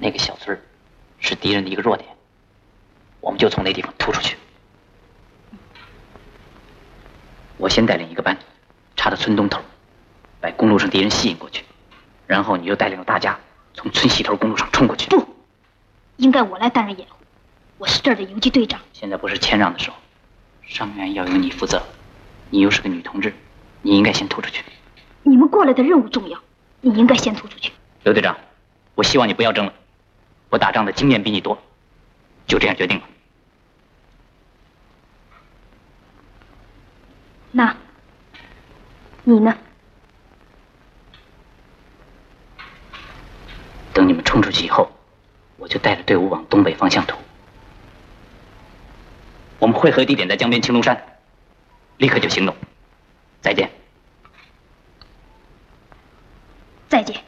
那个小村是敌人的一个弱点，我们就从那地方突出去。我先带领一个班，插到村东头，把公路上敌人吸引过去，然后你就带领着大家从村西头公路上冲过去。 不，应该我来担任掩护，我是这儿的游击队长。 现在不是谦让的时候，伤员要由你负责，你又是个女同志，你应该先突出去。 你们过来的任务重要，你应该先突出去。 刘队长，我希望你不要争了，我打仗的经验比你多，就这样决定了。 那，你呢？ 等你们冲出去以后，我就带着队伍往东北方向突。我们会合地点在江边青龙山，立刻就行动。再见。 再见。